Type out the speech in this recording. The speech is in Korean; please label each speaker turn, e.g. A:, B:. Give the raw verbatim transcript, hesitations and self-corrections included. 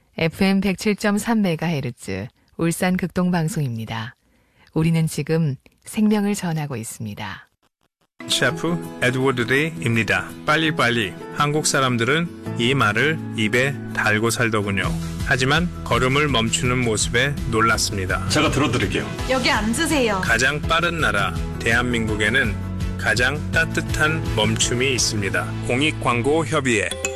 A: 에프엠 백칠 점 삼 메가헤르츠 울산 극동방송입니다. 우리는 지금 생명을 전하고 있습니다.
B: 셰프 에드워드 데이입니다. 빨리빨리. 한국 사람들은 이 말을 입에 달고 살더군요. 하지만 걸음을 멈추는 모습에 놀랐습니다.
C: 제가 들어드릴게요.
D: 여기 앉으세요.
B: 가장 빠른 나라 대한민국에는 가장 따뜻한 멈춤이 있습니다. 공익광고협의회